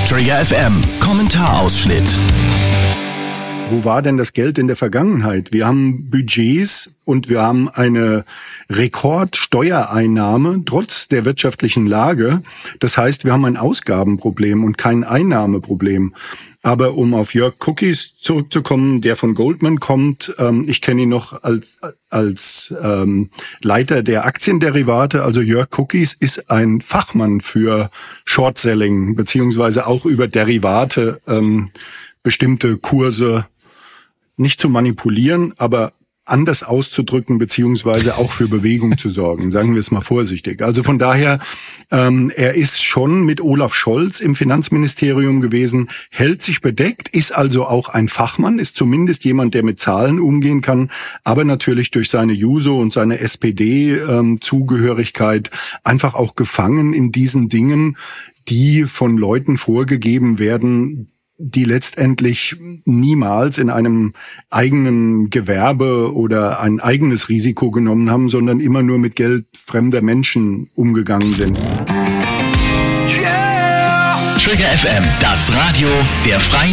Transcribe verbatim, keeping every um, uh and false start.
Trigger F M, Kommentarausschnitt. Wo war denn das Geld in der Vergangenheit? Wir haben Budgets und wir haben eine Rekordsteuereinnahme trotz der wirtschaftlichen Lage. Das heißt, wir haben ein Ausgabenproblem und kein Einnahmeproblem. Aber um auf Jörg Cookies zurückzukommen, der von Goldman kommt, ähm, ich kenne ihn noch als als ähm, Leiter der Aktienderivate. Also Jörg Cookies ist ein Fachmann für Short-Selling, beziehungsweise auch über Derivate, ähm, bestimmte Kurse nicht zu manipulieren, aber anders auszudrücken, beziehungsweise auch für Bewegung zu sorgen, sagen wir es mal vorsichtig. Also von daher, ähm, er ist schon mit Olaf Scholz im Finanzministerium gewesen, hält sich bedeckt, ist also auch ein Fachmann, ist zumindest jemand, der mit Zahlen umgehen kann, aber natürlich durch seine Juso und seine S P D-Zugehörigkeit ähm, einfach auch gefangen in diesen Dingen, die von Leuten vorgegeben werden, die letztendlich niemals in einem eigenen Gewerbe oder ein eigenes Risiko genommen haben, sondern immer nur mit Geld fremder Menschen umgegangen sind. Yeah! Trigger F M, das Radio der Freien